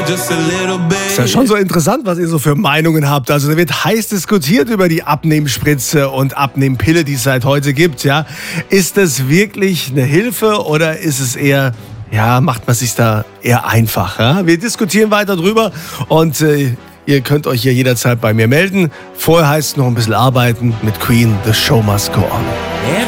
Ist ja schon so interessant, was ihr so für Meinungen habt. Also da wird heiß diskutiert über die Abnehmspritze und Abnehmpille, die es seit heute gibt. Ja, ist das wirklich eine Hilfe oder ist es eher, ja, macht man sich da eher einfach? Ja? Wir diskutieren weiter drüber und ihr könnt euch hier jederzeit bei mir melden. Vorher heißt es noch ein bisschen arbeiten mit Queen. The Show Must Go On.